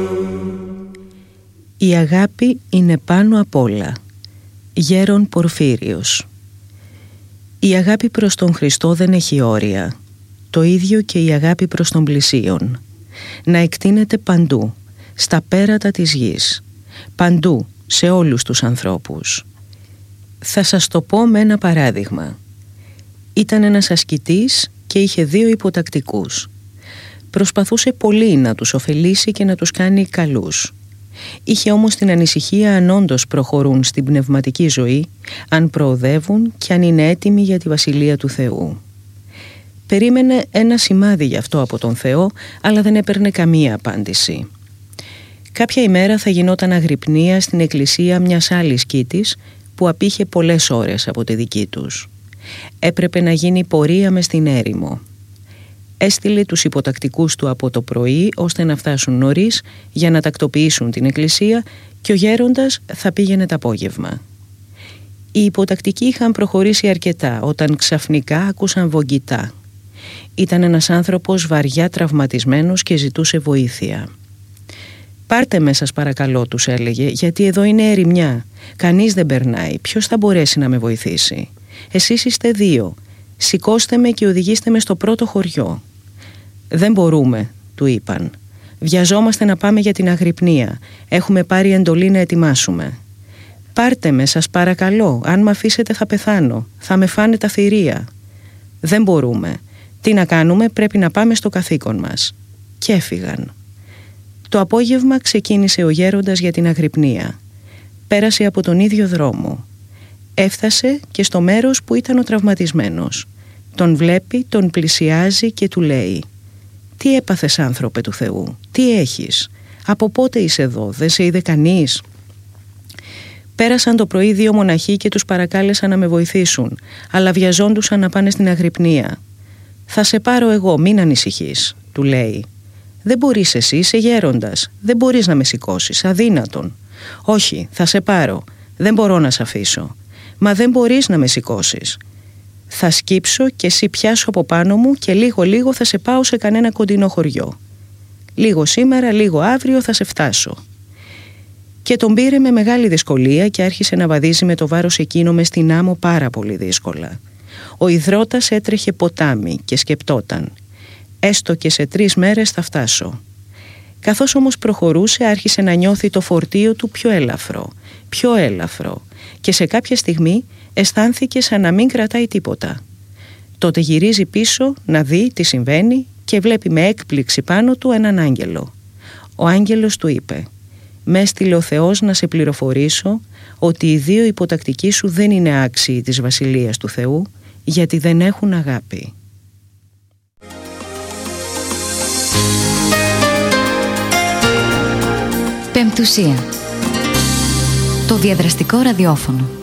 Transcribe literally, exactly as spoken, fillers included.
Η αγάπη είναι πάνω απ' όλα. Γέρον Πορφύριος. Η αγάπη προς τον Χριστό δεν έχει όρια. Το ίδιο και η αγάπη προς τον πλησίον. Να εκτείνεται παντού, στα πέρατα της γης. Παντού, σε όλους τους ανθρώπους. Θα σας το πω με ένα παράδειγμα. Ήταν ένας ασκητής και είχε δύο υποτακτικούς. Προσπαθούσε πολύ να τους ωφελήσει και να τους κάνει καλούς. Είχε όμως την ανησυχία αν όντως προχωρούν στην πνευματική ζωή, αν προοδεύουν και αν είναι έτοιμοι για τη Βασιλεία του Θεού. Περίμενε ένα σημάδι γι' αυτό από τον Θεό, αλλά δεν έπαιρνε καμία απάντηση. Κάποια ημέρα θα γινόταν αγρυπνία στην εκκλησία μιας άλλης κήτης που απήχε πολλές ώρες από τη δική τους. Έπρεπε να γίνει πορεία μες στην έρημο. Έστειλε τους υποτακτικούς του από το πρωί ώστε να φτάσουν νωρίς για να τακτοποιήσουν την εκκλησία και ο γέροντας θα πήγαινε το απόγευμα. Οι υποτακτικοί είχαν προχωρήσει αρκετά όταν ξαφνικά άκουσαν βογγητά. Ήταν ένας άνθρωπος βαριά τραυματισμένος και ζητούσε βοήθεια. «Πάρτε με σας παρακαλώ», τους έλεγε, «γιατί εδώ είναι ερημιά. Κανείς δεν περνάει. Ποιος θα μπορέσει να με βοηθήσει? Εσείς είστε δύο. Σηκώστε με και οδηγήστε με στο πρώτο χωριό». «Δεν μπορούμε», του είπαν. «Βιαζόμαστε να πάμε για την αγρυπνία. Έχουμε πάρει εντολή να ετοιμάσουμε». «Πάρτε με σας παρακαλώ. Αν με αφήσετε θα πεθάνω. Θα με φάνε τα θηρία». «Δεν μπορούμε. Τι να κάνουμε, πρέπει να πάμε στο καθήκον μας». Και έφυγαν. Το απόγευμα ξεκίνησε ο γέροντας για την αγρυπνία. Πέρασε από τον ίδιο δρόμο. Έφτασε και στο μέρος που ήταν ο τραυματισμένος. Τον βλέπει, τον πλησιάζει και του λέει: «Τι έπαθες, άνθρωπε του Θεού? Τι έχεις? Από πότε είσαι εδώ? Δεν σε είδε κανείς?» «Πέρασαν το πρωί δύο μοναχοί και τους παρακάλεσαν να με βοηθήσουν, αλλά βιαζόντουσαν να πάνε στην αγρυπνία». «Θα σε πάρω εγώ, μην ανησυχείς», του λέει. «Δεν μπορείς εσύ, είσαι γέροντας. Δεν μπορείς να με σηκώσεις, αδύνατον». «Όχι, θα σε πάρω. Δεν μπορώ να σε αφήσω». «Μα δεν μπορείς να με σηκώσεις». «Θα σκύψω και εσύ πιάσω από πάνω μου και λίγο λίγο θα σε πάω σε κανένα κοντινό χωριό. Λίγο σήμερα, λίγο αύριο θα σε φτάσω». Και τον πήρε με μεγάλη δυσκολία και άρχισε να βαδίζει με το βάρος εκείνο μες στην άμμο πάρα πολύ δύσκολα. Ο υδρότας έτρεχε ποτάμι και σκεπτόταν: «Έστω και σε τρεις μέρες θα φτάσω». Καθώς όμως προχωρούσε, άρχισε να νιώθει το φορτίο του πιο έλαφρο, πιο έλαφρο, και σε κάποια στιγμή αισθάνθηκε σαν να μην κρατάει τίποτα. Τότε γυρίζει πίσω να δει τι συμβαίνει και βλέπει με έκπληξη πάνω του έναν άγγελο. Ο άγγελος του είπε: «Με έστειλε ο Θεός να σε πληροφορήσω ότι οι δύο υποτακτικοί σου δεν είναι άξιοι της Βασιλείας του Θεού, γιατί δεν έχουν αγάπη». Πεμπτουσία. Το διαδραστικό ραδιόφωνο.